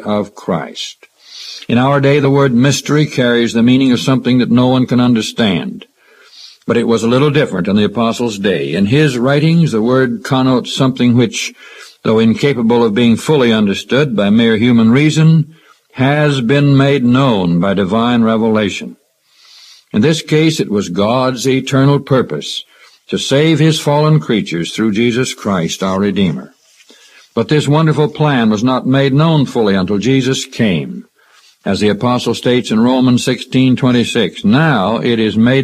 of Christ. In our day, the word mystery carries the meaning of something that no one can understand. But it was a little different in the apostle's day. In his writings, the word connotes something which, though incapable of being fully understood by mere human reason, has been made known by divine revelation. In this case, it was God's eternal purpose to save his fallen creatures through Jesus Christ, our Redeemer. But this wonderful plan was not made known fully until Jesus came. As the apostle states in Romans 16:26, now it is made